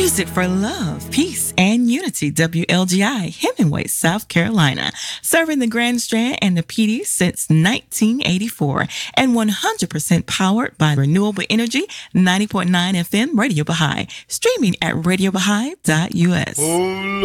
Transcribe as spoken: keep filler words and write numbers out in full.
Music for love, peace, and unity. W L G I, Hemingway, South Carolina. Serving the Grand Strand and the P D since nineteen eighty-four. And one hundred percent powered by renewable energy. ninety point nine F M Radio Baha'i. Streaming at radio baha'i dot u s. Oh,